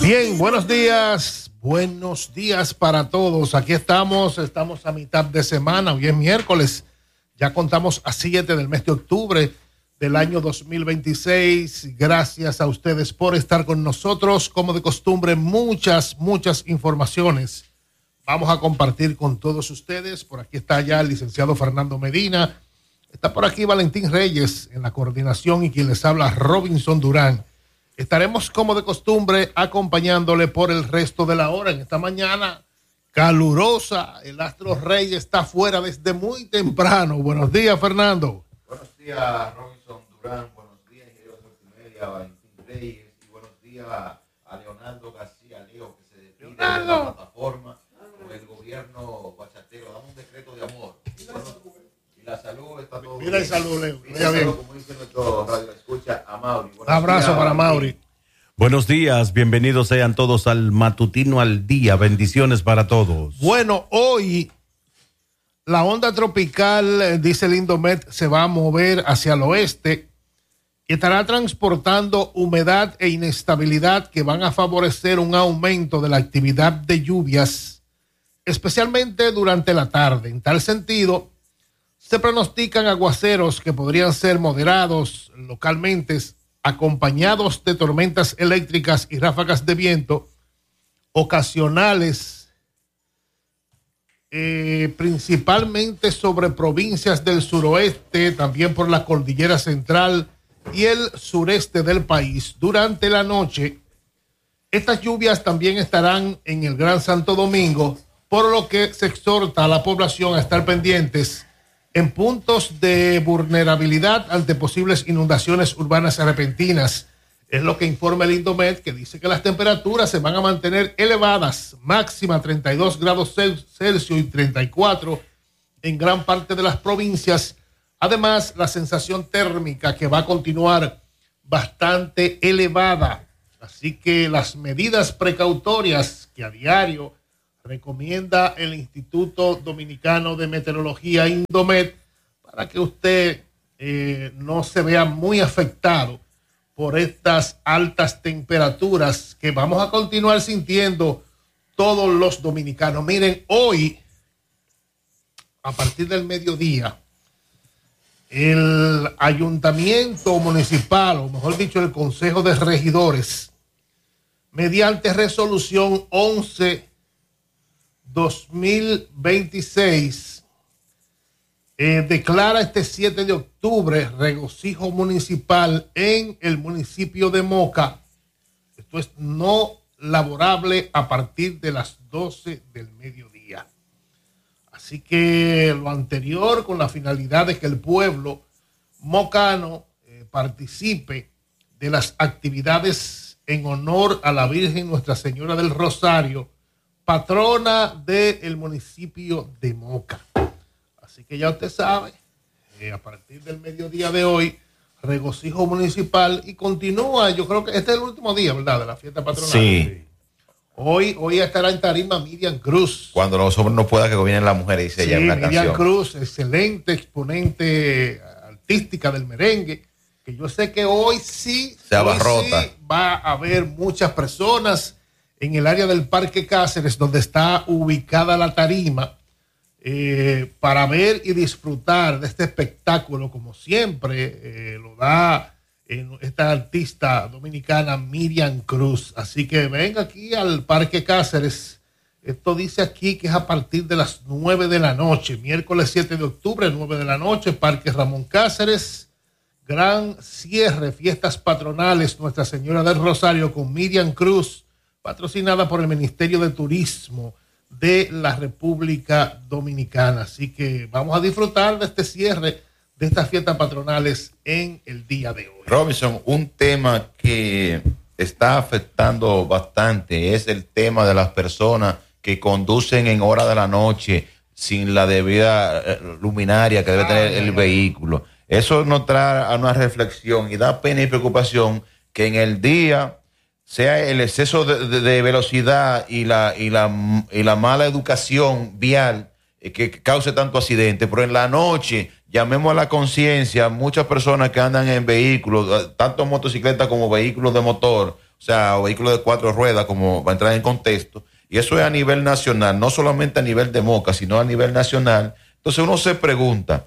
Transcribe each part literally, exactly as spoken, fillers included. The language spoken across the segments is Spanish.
Bien, buenos días, buenos días para todos. Aquí estamos, estamos a mitad de semana, hoy es miércoles, ya contamos a siete del mes de octubre del año dos mil veintiséis. Gracias a ustedes por estar con nosotros. Como de costumbre, muchas, muchas informaciones vamos a compartir con todos ustedes. Por aquí está ya el licenciado Fernando Medina, está por aquí Valentín Reyes en la coordinación y quien les habla Robinson Durán. Estaremos como de costumbre acompañándole por el resto de la hora. En esta mañana calurosa, el Astro Rey está fuera desde muy temprano. Buenos días, Fernando. Buenos días, Robinson Durán. Buenos días, ingeniero Multimedia, Valentín Reyes. Y buenos días a Leonardo García Leo, que se despide de la plataforma con el gobierno bachatero. Dame un decreto de amor. Bueno, y la salud está todo Mira bien. el salud, Leo. Mira el salud, como dice nuestro radio escucha, a Mauri. Un abrazo días, para Mauri. Buenos días, bienvenidos sean todos al Matutino al Día. Bendiciones para todos. Bueno, hoy la onda tropical, dice el Indomet, se va a mover hacia el oeste y estará transportando humedad e inestabilidad que van a favorecer un aumento de la actividad de lluvias, especialmente durante la tarde. En tal sentido, se pronostican aguaceros que podrían ser moderados localmente, acompañados de tormentas eléctricas y ráfagas de viento ocasionales, eh, principalmente sobre provincias del suroeste, también por la cordillera central y el sureste del país. Durante la noche, estas lluvias también estarán en el Gran Santo Domingo, por lo que se exhorta a la población a estar pendientes en puntos de vulnerabilidad ante posibles inundaciones urbanas repentinas. Es lo que informa el Indomet, que dice que las temperaturas se van a mantener elevadas, máxima treinta y dos grados Celsius y treinta y cuatro en gran parte de las provincias. Además, la sensación térmica que va a continuar bastante elevada. Así que las medidas precautorias que a diario recomienda el Instituto Dominicano de Meteorología, Indomet, para que usted eh, no se vea muy afectado por estas altas temperaturas que vamos a continuar sintiendo todos los dominicanos. Miren, hoy, a partir del mediodía, el ayuntamiento municipal, o mejor dicho, el Consejo de Regidores, mediante resolución once dos mil veintiséis, eh, declara este siete de octubre regocijo municipal en el municipio de Moca. Esto es no laborable a partir de las doce del mediodía. Así que lo anterior con la finalidad de que el pueblo mocano eh, participe de las actividades en honor a la Virgen Nuestra Señora del Rosario, patrona del municipio de Moca. Así que ya usted sabe, eh, a partir del mediodía de hoy, regocijo municipal y continúa. Yo creo que este es el último día, ¿verdad?, de la fiesta patronal. Sí. Hoy, hoy estará en tarima Miriam Cruz. Cuando los hombres no puedan, que gobiernen las mujeres, dice ella, sí, una Miriam canción. Cruz, excelente exponente artística del merengue, que yo sé que hoy sí, se hoy abarrota. Sí va a haber muchas personas en el área del Parque Cáceres, donde está ubicada la tarima, eh, para ver y disfrutar de este espectáculo, como siempre eh, lo da eh, esta artista dominicana Miriam Cruz. Así que venga aquí al Parque Cáceres. Esto dice aquí que es a partir de las nueve de la noche, miércoles siete de octubre, nueve de la noche, Parque Ramón Cáceres. Gran cierre, fiestas patronales, Nuestra Señora del Rosario con Miriam Cruz, patrocinada por el Ministerio de Turismo de la República Dominicana. Así que vamos a disfrutar de este cierre de estas fiestas patronales en el día de hoy. Robinson, un tema que está afectando bastante es el tema de las personas que conducen en hora de la noche sin la debida luminaria que debe tener el vehículo. Eso nos trae a una reflexión y da pena y preocupación que en el día sea el exceso de, de, de velocidad y la, y, la, y la mala educación vial eh, que cause tanto accidente, pero en la noche llamemos a la conciencia muchas personas que andan en vehículos, tanto motocicletas como vehículos de motor. O o sea, o vehículos de cuatro ruedas, como va a entrar en contexto, y eso es a nivel nacional, no solamente a nivel de Moca, sino a nivel nacional. Entonces uno se pregunta,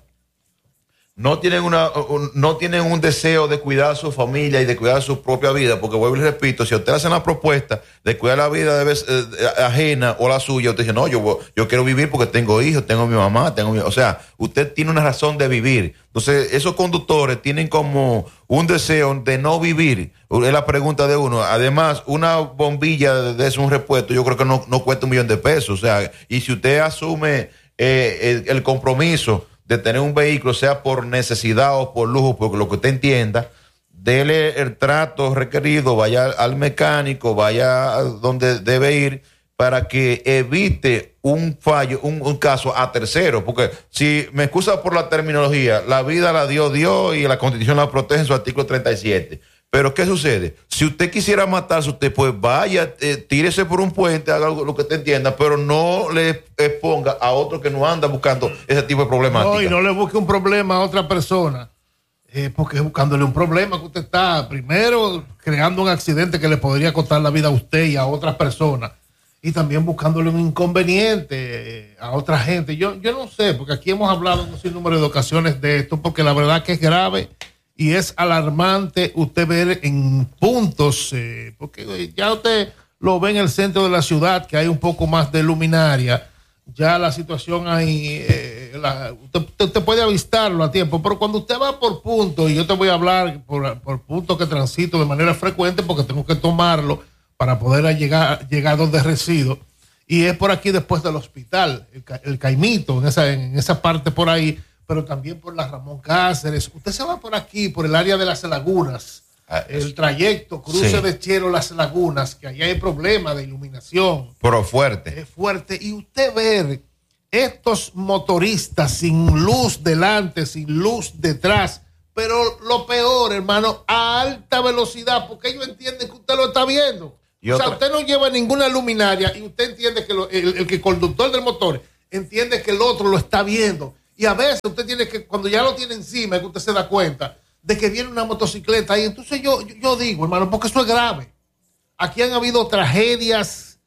no tienen una un, no tienen un deseo de cuidar a su familia y de cuidar su propia vida, porque vuelvo y repito, si a usted le hacen la propuesta de cuidar la vida de vez, eh, ajena o la suya, usted dice, no, yo, yo quiero vivir porque tengo hijos, tengo mi mamá, tengo mi... O sea, usted tiene una razón de vivir. Entonces, esos conductores tienen como un deseo de no vivir. Es la pregunta de uno. Además, una bombilla de, de es un repuesto, yo creo que no, no cuesta un millón de pesos. O sea, y si usted asume eh, el, el compromiso de tener un vehículo, sea por necesidad o por lujo, por lo que usted entienda, dele el trato requerido, vaya al mecánico, vaya a donde debe ir, para que evite un fallo, un, un caso a tercero. Porque si me excusa por la terminología, la vida la dio Dios y la Constitución la protege en su artículo treinta y siete. Pero ¿qué sucede? Si usted quisiera matarse, usted pues vaya, eh, tírese por un puente, haga lo, lo que usted entienda, pero no le exponga a otro que no anda buscando ese tipo de problemática. No, y no le busque un problema a otra persona, eh, porque es buscándole un problema que usted está, primero, creando un accidente que le podría costar la vida a usted y a otras personas, y también buscándole un inconveniente eh, a otra gente. Yo, yo no sé, porque aquí hemos hablado en un sinnúmero de ocasiones de esto, porque la verdad que es grave. Y es alarmante usted ver en puntos, eh, porque ya usted lo ve en el centro de la ciudad, que hay un poco más de luminaria, ya la situación ahí, eh, la, usted, usted puede avistarlo a tiempo, pero cuando usted va por puntos, y yo te voy a hablar por, por puntos que transito de manera frecuente, porque tengo que tomarlo para poder llegar, llegar donde resido, y es por aquí después del hospital, el, el Caimito, en esa, en esa parte por ahí, pero también por la Ramón Cáceres. Usted se va por aquí, por el área de las Lagunas, ah, el trayecto, cruce sí. de Chero, las Lagunas, que allá hay problemas de iluminación. Pero fuerte. Es fuerte. Y usted ver estos motoristas sin luz delante, sin luz detrás, pero lo peor, hermano, a alta velocidad, porque ellos entienden que usted lo está viendo. Y o otra... sea, usted no lleva ninguna luminaria y usted entiende que lo, el, el, el conductor del motor entiende que el otro lo está viendo. Y a veces usted tiene que, cuando ya lo tiene encima, es que usted se da cuenta de que viene una motocicleta. Y entonces yo, yo, yo digo, hermano, porque eso es grave. Aquí han habido tragedias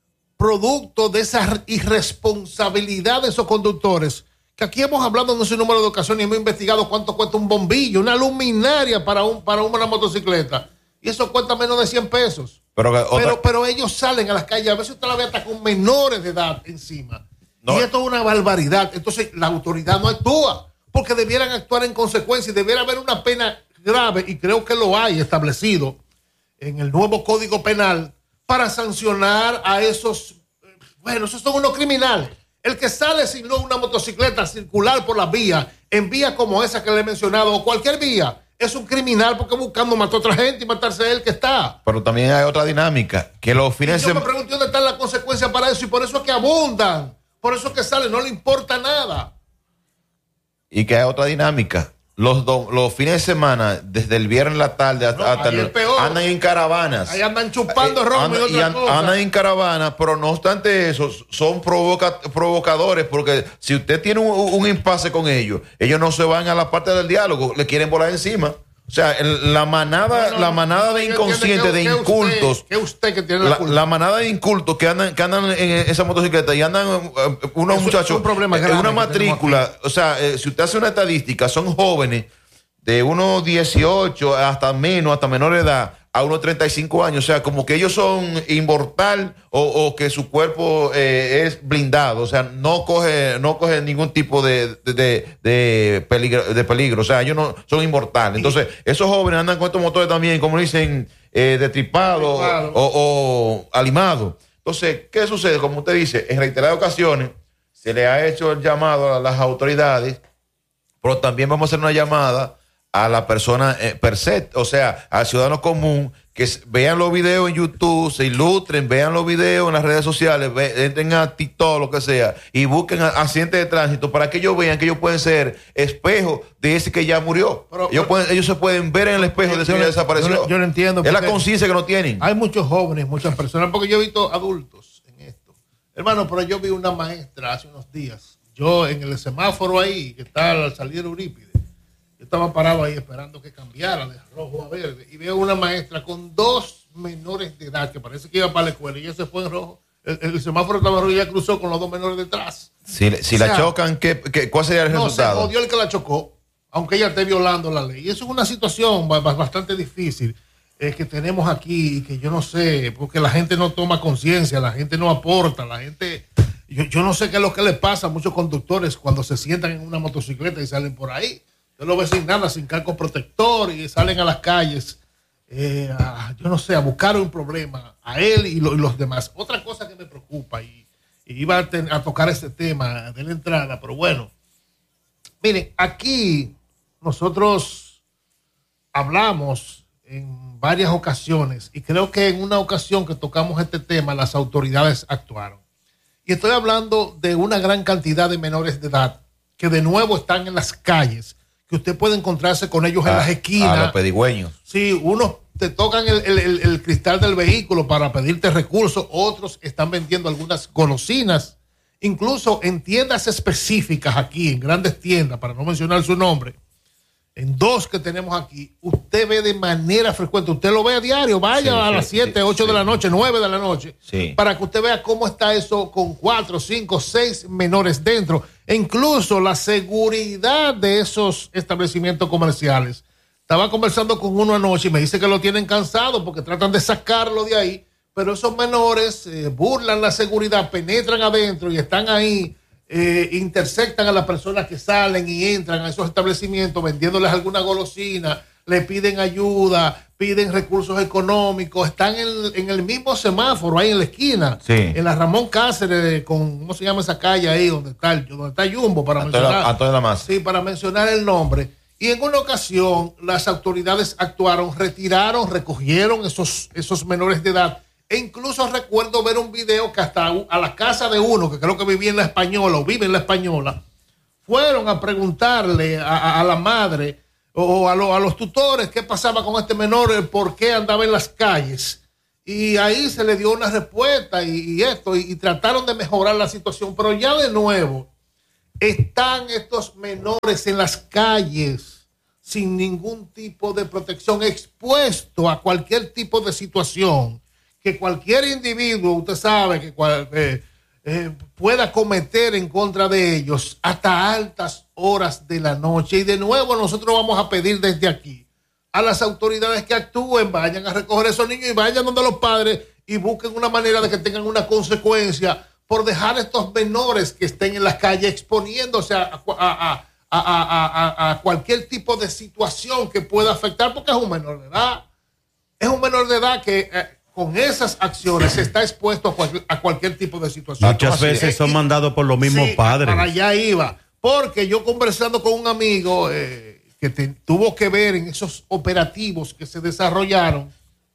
producto de esa irresponsabilidad de esos conductores, que aquí hemos hablado en ese número de ocasiones y hemos investigado cuánto cuesta un bombillo, una luminaria para, un, para una motocicleta. Y eso cuesta menos de cien pesos. Pero, otra... pero, pero ellos salen a las calles, a veces usted la ve hasta con menores de edad encima. No. Y esto es una barbaridad. Entonces la autoridad no actúa, porque debieran actuar en consecuencia y debiera haber una pena grave, y creo que lo hay establecido en el nuevo Código Penal para sancionar a esos, bueno, esos son unos criminales. El que sale sin luz una motocicleta a circular por las vías, en vías como esa que le he mencionado, o cualquier vía, es un criminal, porque buscando matar a otra gente y matarse a él que está. Pero también hay otra dinámica, que los fines de... Yo me pregunto dónde están las consecuencias para eso, y por eso es que abundan. Por eso que sale, no le importa nada. Y que hay otra dinámica. Los, do, los fines de semana, desde el viernes en la tarde hasta, no, hasta el, andan en caravanas. Ahí andan chupando eh, romo anda, y otra y cosa. Andan en caravanas, pero no obstante eso, son provoca, provocadores, porque si usted tiene un, un impasse con ellos, ellos no se van a la parte del diálogo, le quieren volar encima. O sea, el, la manada, no, no, la manada de inconscientes, de incultos, usted, usted que tiene la, la, la manada de incultos que andan, que andan en esa motocicleta y andan uh, unos Eso muchachos, un en una matrícula, o sea, eh, si usted hace una estadística, son jóvenes de unos dieciocho hasta menos, hasta menor edad, a unos treinta y cinco años, o sea, como que ellos son inmortal o, o que su cuerpo eh, es blindado, o sea, no coge, no coge ningún tipo de, de, de, de, peligro, de peligro, o sea, ellos no son inmortales. Entonces, esos jóvenes andan con estos motores también, como dicen, eh, detripados o, o alimados. Entonces, ¿qué sucede? Como usted dice, en reiteradas ocasiones se le ha hecho el llamado a las autoridades, pero también vamos a hacer una llamada a la persona eh, per se, o sea, al ciudadano común, que vean los videos en YouTube, se ilustren, vean los videos en las redes sociales, ve, entren a TikTok, lo que sea, y busquen accidentes de tránsito para que ellos vean que ellos pueden ser espejo de ese que ya murió. Pero, ellos, pero, pueden, ellos se pueden ver en el espejo de ese que ya desapareció. Yo, yo lo entiendo. Es la conciencia que no tienen. Hay muchos jóvenes, muchas personas, porque yo he visto adultos en esto. Hermano, pero yo vi una maestra hace unos días, yo en el semáforo ahí, que está al salir de Eurípides. Yo estaba parado ahí esperando que cambiara de rojo a verde y veo una maestra con dos menores de edad, que parece que iba para la escuela y ella se fue en rojo. El, el semáforo estaba rojo y ella cruzó con los dos menores detrás. Si, si o la sea, chocan, ¿qué, qué, ¿cuál sería el no, resultado? Se jodió el que la chocó, aunque ella esté violando la ley. Y eso es una situación bastante difícil eh, que tenemos aquí, que yo no sé, porque la gente no toma conciencia, la gente no aporta, la gente... Yo, yo no sé qué es lo que les pasa a muchos conductores cuando se sientan en una motocicleta y salen por ahí. Yo lo veo sin nada, sin casco protector y salen a las calles, eh, a, yo no sé, a buscar un problema a él y, lo, y los demás. Otra cosa que me preocupa, y, y iba a, ten, a tocar este tema de la entrada, pero bueno, miren, aquí nosotros hablamos en varias ocasiones y creo que en una ocasión que tocamos este tema las autoridades actuaron. Y estoy hablando de una gran cantidad de menores de edad que de nuevo están en las calles, que usted puede encontrarse con ellos a, en las esquinas. A los pedigüeños. Sí, unos te tocan el, el, el, el cristal del vehículo para pedirte recursos, otros están vendiendo algunas golosinas, incluso en tiendas específicas aquí, en grandes tiendas, para no mencionar su nombre, en dos que tenemos aquí, usted ve de manera frecuente, usted lo ve a diario, vaya sí, a las siete, sí, ocho sí. de la noche, nueve de la noche, sí. para que usted vea cómo está eso con cuatro, cinco, seis menores dentro, e incluso la seguridad de esos establecimientos comerciales. Estaba conversando con uno anoche y me dice que lo tienen cansado porque tratan de sacarlo de ahí, pero esos menores eh, burlan la seguridad, penetran adentro y están ahí. Eh, intersectan a las personas que salen y entran a esos establecimientos vendiéndoles alguna golosina, le piden ayuda, piden recursos económicos, están en, en el mismo semáforo ahí en la esquina, sí. en la Ramón Cáceres, con, ¿cómo se llama esa calle ahí? Donde está, el, donde está Jumbo, para a mencionar, toda, a toda la masa. Sí, para mencionar el nombre. Y en una ocasión las autoridades actuaron, retiraron, recogieron esos, esos menores de edad. E incluso recuerdo ver un video que hasta a la casa de uno, que creo que vivía en la Española o vive en la Española, fueron a preguntarle a, a, a la madre o a, lo, a los tutores qué pasaba con este menor, por qué andaba en las calles. Y ahí se le dio una respuesta y, y esto, y, y trataron de mejorar la situación. Pero ya de nuevo, están estos menores en las calles sin ningún tipo de protección, expuestos a cualquier tipo de situación que cualquier individuo, usted sabe, que cual, eh, eh, pueda cometer en contra de ellos hasta altas horas de la noche. Y de nuevo nosotros vamos a pedir desde aquí a las autoridades que actúen, vayan a recoger a esos niños y vayan donde los padres y busquen una manera de que tengan una consecuencia por dejar a estos menores que estén en las calles exponiéndose a, a, a, a, a, a, a cualquier tipo de situación que pueda afectar, porque es un menor de edad. Es un menor de edad que... Eh, con esas acciones está expuesto a, cual, a cualquier tipo de situación. Muchas veces son mandados por los mismos sí, padres. Para allá iba. Porque yo conversando con un amigo eh, que te, tuvo que ver en esos operativos que se desarrollaron,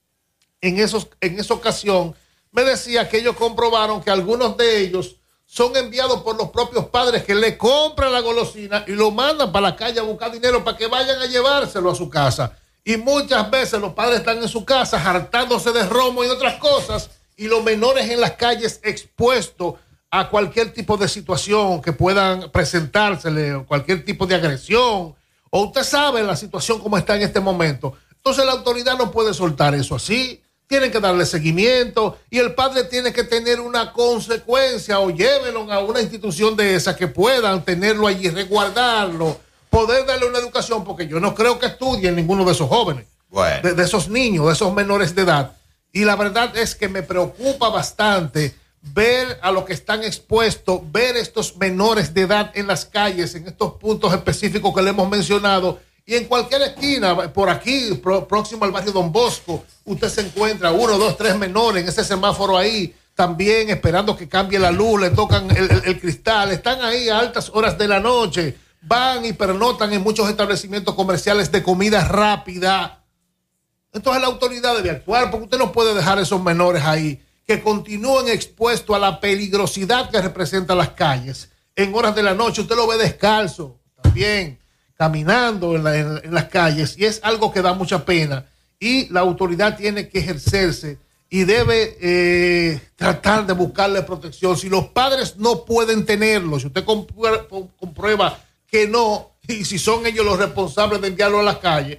en, esos, en esa ocasión, me decía que ellos comprobaron que algunos de ellos son enviados por los propios padres que le compran la golosina y lo mandan para la calle a buscar dinero para que vayan a llevárselo a su casa. Y muchas veces los padres están en su casa hartándose de romo y otras cosas, y los menores en las calles expuestos a cualquier tipo de situación que puedan presentársele, o cualquier tipo de agresión, o usted sabe la situación como está en este momento. Entonces la autoridad no puede soltar eso así, tienen que darle seguimiento y el padre tiene que tener una consecuencia, o llévenlo a una institución de esas que puedan tenerlo allí, resguardarlo, poder darle una educación, porque yo no creo que estudien ninguno de esos jóvenes, bueno. de, de esos niños, de esos menores de edad. Y la verdad es que me preocupa bastante ver a lo que están expuestos, ver estos menores de edad en las calles, en estos puntos específicos que le hemos mencionado, y en cualquier esquina, por aquí, pro, próximo al barrio Don Bosco, usted se encuentra uno, dos, tres menores en ese semáforo ahí, también esperando que cambie la luz, le tocan el, el, el cristal, están ahí a altas horas de la noche, van y pernotan en muchos establecimientos comerciales de comida rápida. Entonces la autoridad debe actuar, porque usted no puede dejar a esos menores ahí que continúen expuestos a la peligrosidad que representan las calles en horas de la noche. Usted lo ve descalzo también, caminando en, la, en, en las calles, y es algo que da mucha pena, y la autoridad tiene que ejercerse y debe eh, tratar de buscarle protección. Si los padres no pueden tenerlo, si usted comprueba, comprueba que no, y si son ellos los responsables de enviarlo a las calles,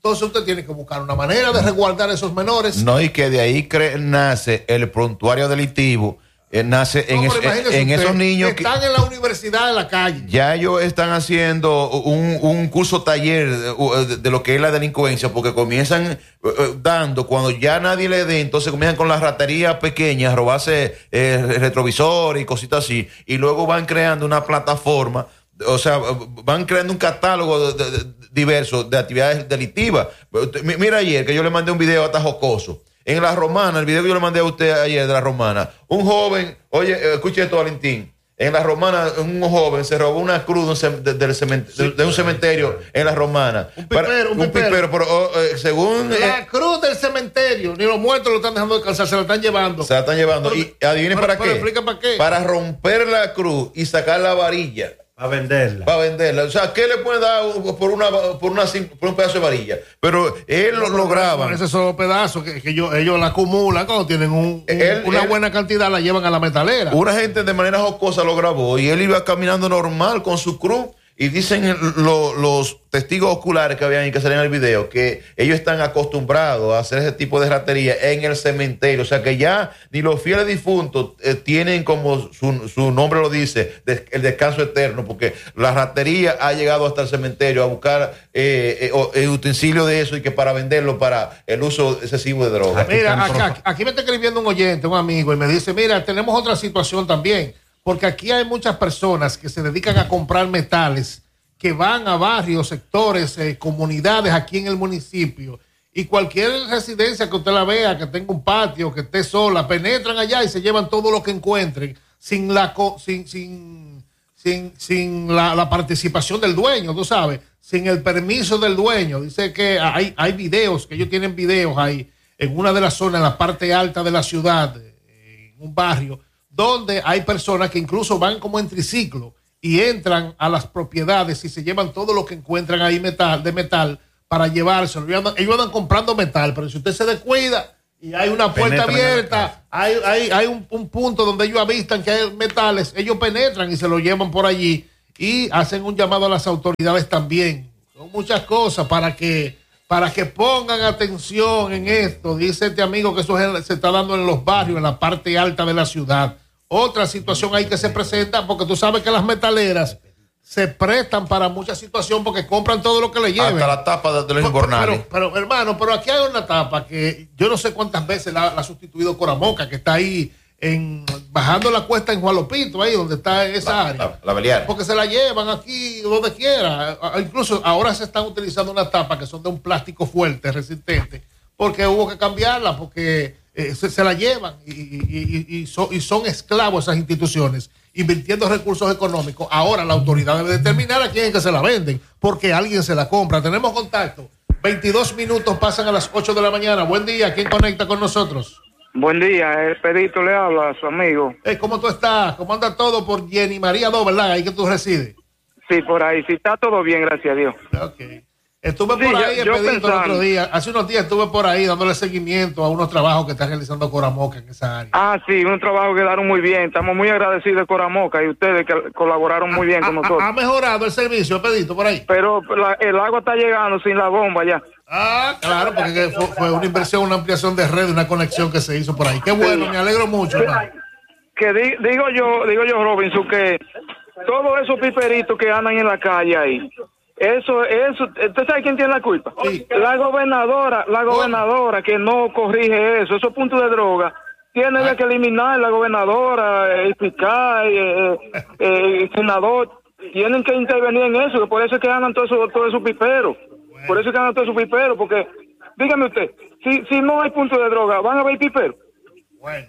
Entonces usted tiene que buscar una manera de resguardar a esos menores. No, y que de ahí cre- nace el prontuario delictivo. Eh, nace en, no, es, en usted, esos niños que están que, en la universidad, en la calle. Ya ellos están haciendo un, un curso taller de, de, de lo que es la delincuencia, porque comienzan uh, dando, cuando ya nadie le dé, entonces comienzan con las raterías pequeñas, robarse eh, retrovisores y cositas así, y luego van creando una plataforma, o sea, van creando un catálogo de, de, de, diverso de actividades delictivas. Mira ayer que yo le mandé un video hasta jocoso. En la Romana, el video que yo le mandé a usted ayer de la Romana, un joven, oye, escuche esto, Valentín. En la Romana, un joven se robó una cruz de, de, de, de, de un cementerio en la Romana. Un pipero, Para, un, un pipero. pipero, pero oh, eh, según... La eh, cruz del cementerio, ni los muertos lo están dejando descansar, se la están llevando. Se la están llevando. Pero, y adivinen pero, para pero qué. Explica para qué. Para romper la cruz y sacar la varilla. Para venderla. Para venderla. O sea, ¿qué le pueden dar por una por una por un pedazo de varilla? Pero él lo, lo graba. Esos son los pedazos que, que ellos, ellos la acumulan cuando tienen un, un, él, una él, buena cantidad, la llevan a la metalera. Una gente de manera jocosa lo grabó y él iba caminando normal con su cruz. Y dicen lo, los testigos oculares que habían y que salían en el video que ellos están acostumbrados a hacer ese tipo de ratería en el cementerio. O sea que ya ni los fieles difuntos eh, tienen, como su, su nombre lo dice, des, el descanso eterno, porque la ratería ha llegado hasta el cementerio a buscar eh, eh, el utensilio de eso y que para venderlo para el uso excesivo de drogas. Mira, acá, aquí me está escribiendo un oyente, un amigo, y me dice, mira, tenemos otra situación también. Porque aquí hay muchas personas que se dedican a comprar metales, que van a barrios, sectores, eh, comunidades aquí en el municipio, y cualquier residencia que usted la vea, que tenga un patio, que esté sola, penetran allá y se llevan todo lo que encuentren sin la sin sin sin, sin la, la participación del dueño, tú sabes, sin el permiso del dueño. Dice que hay, hay videos, que ellos tienen videos ahí en una de las zonas, en la parte alta de la ciudad, en un barrio, donde hay personas que incluso van como en triciclo y entran a las propiedades y se llevan todo lo que encuentran ahí metal, de metal para llevárselo. Ellos andan, ellos andan comprando metal, pero si usted se descuida y hay una puerta penetran abierta, hay, hay, hay un, un punto donde ellos avistan que hay metales, ellos penetran y se lo llevan por allí y hacen un llamado a las autoridades también. Son muchas cosas para que, para que pongan atención en esto. Dice este amigo que eso se está dando en los barrios, en la parte alta de la ciudad. Otra situación ahí que se presenta, porque tú sabes que las metaleras se prestan para muchas situaciones porque compran todo lo que le lleven. Hasta la tapa de, de los inbornales. Pero, pero, hermano, pero aquí hay una tapa que yo no sé cuántas veces la, la ha sustituido Coramoca, que está ahí en bajando la cuesta en Jualopito, ahí donde está esa la, área. La, la Beliar. Porque se la llevan aquí donde quiera. Incluso ahora se están utilizando unas tapas que son de un plástico fuerte, resistente, porque hubo que cambiarla, porque... Eh, se, se la llevan y, y, y, y, son, y son esclavos esas instituciones invirtiendo recursos económicos. Ahora la autoridad debe determinar a quién es que se la venden porque alguien se la compra. Tenemos contacto, veintidós minutos pasan a las ocho de la mañana. Buen día, ¿quién conecta con nosotros? Buen día, el Pedito le habla a su amigo. Hey, ¿cómo tú estás? ¿Cómo anda todo por Jenny María dos, verdad? Ahí que tú resides. Sí, por ahí, sí, está todo bien, gracias a Dios. Ok. Estuve sí, por ahí, yo, yo Pedito, el otro día. Hace unos días estuve por ahí dándole seguimiento a unos trabajos que está realizando Coramoca en esa área. Ah, sí, un trabajo que quedaron muy bien. Estamos muy agradecidos de Coramoca y ustedes que colaboraron muy bien ha, con nosotros. Ha mejorado el servicio, Pedito, por ahí. Pero la, el agua está llegando sin la bomba ya. Ah, claro, porque fue, fue una inversión, una ampliación de red, una conexión que se hizo por ahí. Qué bueno, me alegro mucho. Que, que di, digo yo, digo yo, Robinson, que todos esos piperitos que andan en la calle ahí, Eso, eso, ¿usted sabe quién tiene la culpa? Sí. La gobernadora, la gobernadora que no corrige eso, esos puntos de droga, tiene Ay. que eliminar la gobernadora, el fiscal, eh, eh, el senador, tienen que intervenir en eso, que por eso es que andan todos esos, todos esos piperos, bueno. por eso es que andan todos esos piperos, porque, dígame usted, si, si no hay puntos de droga, ¿van a haber piperos? Bueno,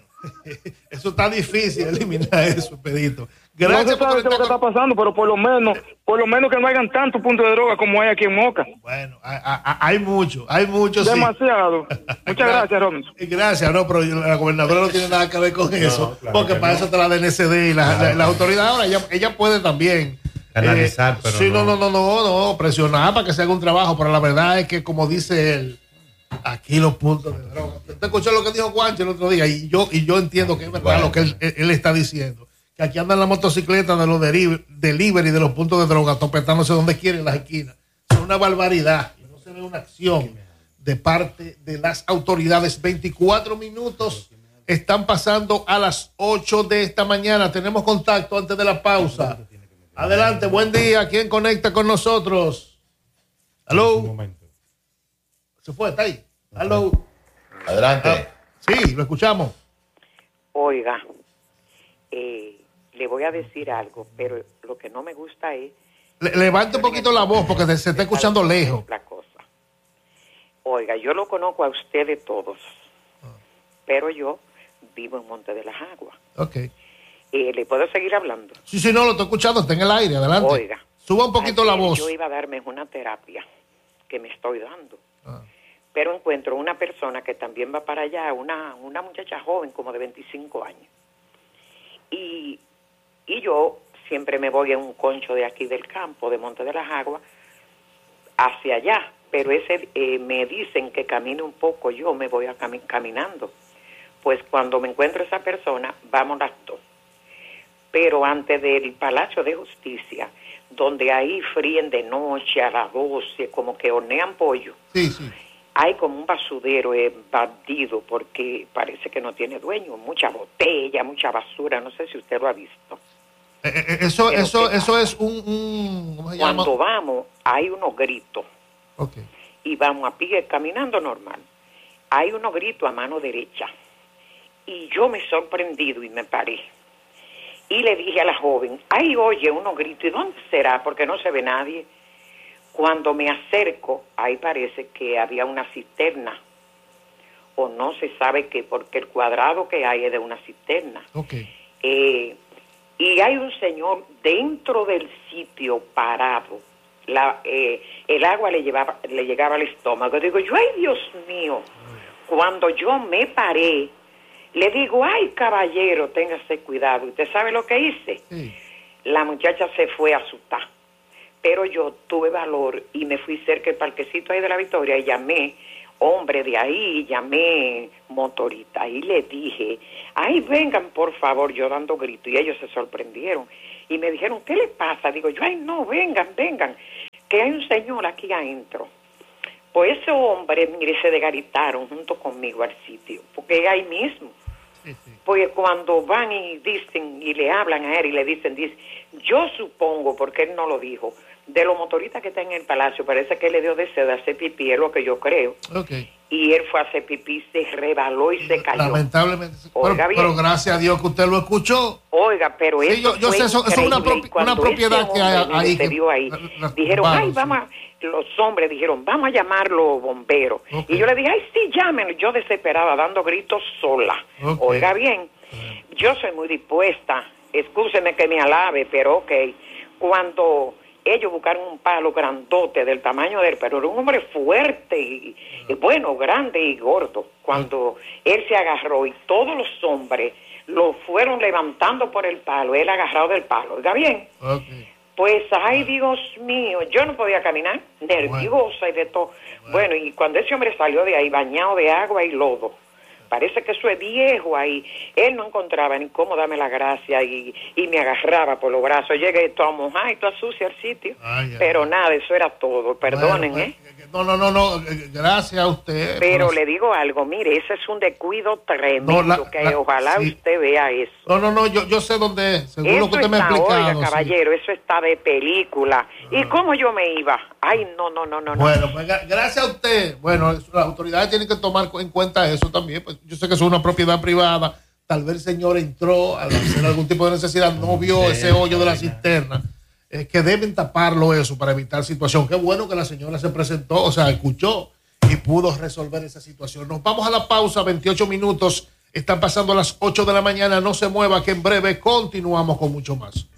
eso está difícil, eliminar eso, Pedito. Gracias no se sabe qué es lo que está pasando, pero por lo menos, por lo menos que no hagan tantos puntos de droga como hay aquí en Moca. Bueno, hay, hay, hay mucho, hay mucho. Demasiado. Sí. Muchas gracias, Robinson. Gracias, no, pero la gobernadora no tiene nada que ver con eso, no, claro porque para no. eso está la D N C D y la, claro. la, la autoridad. Ahora ella, ella puede también analizar, eh, pero sí, no. no, no, no, no, no, presionar para que se haga un trabajo, pero la verdad es que, como dice él, aquí los puntos de droga. Usted escuchó lo que dijo Juancho el otro día y yo y yo entiendo que es verdad bueno. lo que él, él, él está diciendo. Que aquí andan las motocicletas de los delivery, delivery de los puntos de droga, topetándose donde quieren en las esquinas. Es una barbaridad. No se ve una acción de parte de las autoridades. veinticuatro minutos están pasando a las ocho de esta mañana. Tenemos contacto antes de la pausa. Adelante, buen día. ¿Quién conecta con nosotros? ¿Aló? ¿Se fue? ¿Está ahí? ¿Aló? Adelante. Ah, sí, lo escuchamos. Oiga, eh, le voy a decir algo, pero lo que no me gusta es... Le, levante un poquito la voz porque se está escuchando lejos. La cosa. Oiga, yo lo conozco a ustedes todos, pero yo vivo en Monte de las Aguas. Ok. Eh, ¿Le puedo seguir hablando? Sí, sí, no, lo estoy escuchando, está en el aire, adelante. Oiga. Suba un poquito ayer la voz. Yo iba a darme una terapia que me estoy dando. Ah. Pero encuentro una persona que también va para allá, una, una muchacha joven, como de veinticinco años. Y, y yo siempre me voy en un concho de aquí del campo, de Monte de las Aguas, hacia allá. Pero ese eh, me dicen que camine un poco, yo me voy a cami- caminando. Pues cuando me encuentro esa persona, vamos las dos. Pero antes del Palacio de Justicia, donde ahí fríen de noche a las doce, como que hornean pollo. Sí, sí. Hay como un basurero eh, bandido porque parece que no tiene dueño, mucha botella, mucha basura, no sé si usted lo ha visto. Eh, eh, eso, Pero eso, ¿qué eso pasa? es un, un ¿cómo se Cuando llama? vamos, hay unos gritos Okay. y vamos a pie caminando normal. Hay unos gritos a mano derecha y yo me he sorprendido y me paré. Y le dije a la joven, ay, oye, unos gritos, ¿y dónde será? Porque no se ve nadie. Cuando me acerco, ahí parece que había una cisterna, o no se sabe qué, porque el cuadrado que hay es de una cisterna. Okay. Eh, y hay un señor dentro del sitio parado. La, eh, el agua le, llevaba, le llegaba al estómago. Digo yo, ay, Dios mío. Cuando yo me paré, le digo, ay, caballero, téngase cuidado. ¿Usted sabe lo que hice? Sí. La muchacha se fue a asustar. Pero yo tuve valor y me fui cerca del parquecito ahí de la Victoria y llamé, hombre de ahí, llamé motorista y le dije, ay, vengan por favor, yo dando grito. Y ellos se sorprendieron y me dijeron, ¿qué le pasa? Digo yo, ay, no, vengan, vengan, que hay un señor aquí adentro. Pues ese hombre, mire, se desgaritaron junto conmigo al sitio, porque es ahí mismo. Sí, sí. Porque cuando van y dicen y le hablan a él y le dicen, dice, yo supongo, porque él no lo dijo, de los motoristas que están en el palacio, parece que él le dio deseo de hacer pipí, es lo que yo creo. Okay. Y él fue a hacer pipí, se rebaló y se cayó. Lamentablemente. Oiga, Pero, bien. pero gracias a Dios que usted lo escuchó. Oiga, pero Sí, eso yo- yo fue sé, eso- eso es una increíble. propi- Y cuando una propiedad ese que hay hombre, ahí mire, se que- vio ahí, la- la- dijeron, tumbaron, ay, sí. vamos a, los hombres dijeron, vamos a llamar los bomberos. Ok. Y yo le dije, ay, sí, llámenlo. Yo desesperada, dando gritos sola. Ok. Oiga bien, yo soy muy dispuesta, excúseme que me alabe, pero ok. Cuando ellos buscaron un palo grandote del tamaño de él, pero era un hombre fuerte y, y bueno, grande y gordo. Cuando él se agarró y todos los hombres lo fueron levantando por el palo, él agarrado del palo. Oiga bien, Okay. pues, ay, Dios mío, yo no podía caminar, nerviosa y de todo. Bueno, y cuando ese hombre salió de ahí, bañado de agua y lodo, parece que eso es viejo ahí, él no encontraba ni cómo darme la gracia y, y me agarraba por los brazos. Llegué toda mojada y toda sucia al sitio, Ay, ay, pero ay. nada, eso era todo, perdonen, Bueno, ¿eh? pues, No, no, no, no. eh, Gracias a usted. Pero por- le digo algo, mire, ese es un descuido tremendo, No, la- que la- ojalá sí. usted vea eso. No, no, no, yo, yo sé dónde es. Según lo Eso que usted me ha está, explicado. oiga, sí. caballero, eso está de película. ¿Y cómo yo me iba? Ay, no, no, no, no, no. Bueno, pues gra- gracias a usted. Bueno, las autoridades tienen que tomar en cuenta eso también. Pues yo sé que es una propiedad privada. Tal vez el señor entró al hacer algún tipo de necesidad, no vio ese hoyo de la cisterna. Es que deben taparlo eso para evitar situación. Qué bueno que la señora se presentó, o sea, escuchó y pudo resolver esa situación. Nos vamos a la pausa, veintiocho minutos. Están pasando las ocho de la mañana. No se mueva, que en breve continuamos con mucho más.